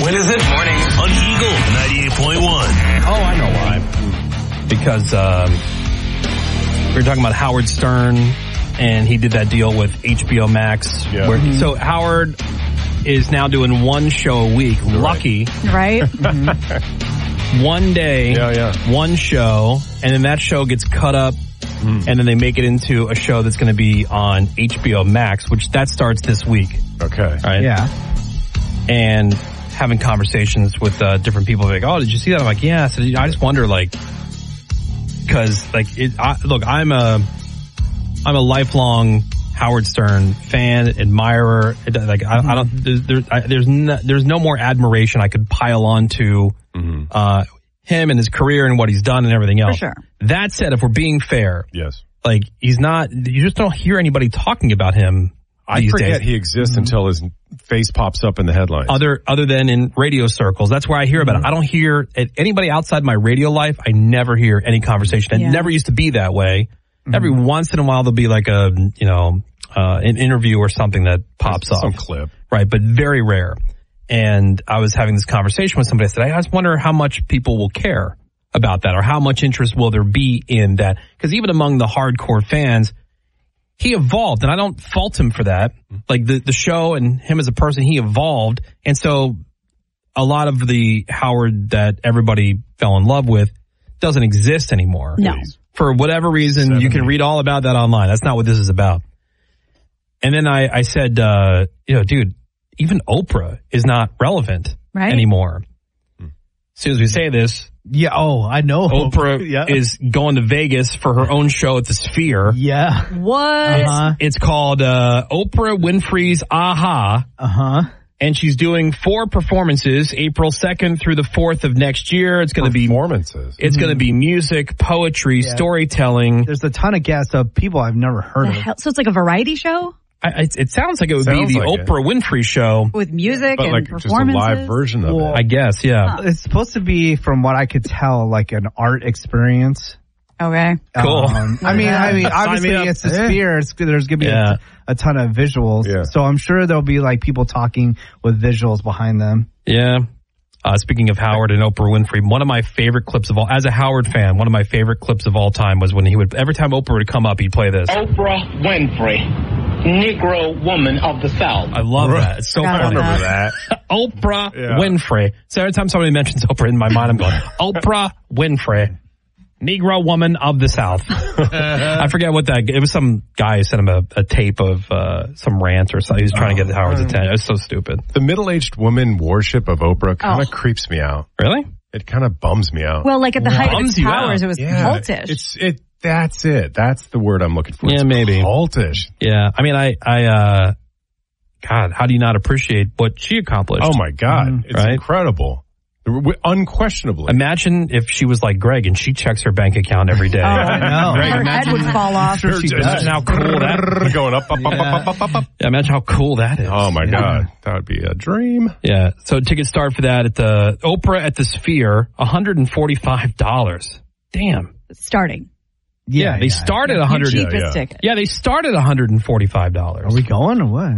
When is it? Morning on Eagle 98.1. Oh, I know why. Because we were talking about Howard Stern, and he did that deal with HBO Max. Yeah. So Howard is now doing one show a week. Lucky. Right? One day, one show, and then that show gets cut up, and then they make it into a show that's going to be on HBO Max, which that starts this week. Okay. Right? Yeah. And having conversations with different people, like, oh, did you see that? I'm like, yeah. So I just wonder, like, because, like, look, I'm a lifelong Howard Stern fan, admirer. Like, I don't. There's no more admiration I could pile on to him and his career and what he's done and everything else. For sure. That said, if we're being fair, yes, like, he's not. You just don't hear anybody talking about him. I forget he exists until his face pops up in the headlines. Other than in radio circles. That's where I hear about it. I don't hear anybody outside my radio life. I never hear any conversation. It never used to be that way. Every once in a while there'll be like an interview or something that pops up. Some clip. Right, but very rare. And I was having this conversation with somebody. I said, I just wonder how much people will care about that, or how much interest will there be in that. Because even among the hardcore fans, he evolved, and I don't fault him for that. Like, the show and him as a person, he evolved. And so a lot of the Howard that everybody fell in love with doesn't exist anymore. No. For whatever reason, you can read all about that online. That's not what this is about. And then I said, dude, even Oprah is not relevant anymore. As soon as we say this, yeah. Oh, I know. Oprah is going to Vegas for her own show at the Sphere. Yeah. What? It's called Oprah Winfrey's Aha. And she's doing 4 performances, April 2nd through the 4th of next year. It's going to be performances. It's going to be music, poetry, storytelling. There's a ton of guests of people I've never heard of. So it's like a variety show? It sounds like it would be the Oprah Winfrey show. With music and like performances? Just a live version of it. I guess, yeah. It's supposed to be, from what I could tell, like an art experience. Okay. Cool. I mean, obviously it's the Sphere. There's going to be a ton of visuals. Yeah. So I'm sure there'll be like people talking with visuals behind them. Yeah. Speaking of Howard and Oprah Winfrey, one of my favorite clips of all, as a Howard fan, one of my favorite clips of all time was when he would, every time Oprah would come up, he'd play this. Oprah Winfrey, Negro woman of the South. I love that. It's so funny. I remember that. Oprah Winfrey. So every time somebody mentions Oprah in my mind, I'm going, Oprah Winfrey, Negro woman of the South. I forget what it was. Some guy who sent him a tape of some rant or something. He was trying to get Howard's attention. It was so stupid. The middle-aged woman worship of Oprah kind of creeps me out. Really? It kind of bums me out. Well, like at the height of its powers, it was cultish. That's it. That's the word I'm looking for. Yeah, maybe. Cultish. Yeah. I mean, God, how do you not appreciate what she accomplished? Oh, my God. It's incredible. Unquestionably. Imagine if she was like Greg and she checks her bank account every day. Oh, I know. Greg, her head would fall off. Sure she does. Imagine how cool that going up. Yeah, imagine how cool that is. Oh, my God. That would be a dream. Yeah. So tickets start for that at the Oprah at the Sphere, $145. Damn. Starting. Yeah, they start at $100. Cheapest ticket. Yeah, they start at $145. Are we going or what?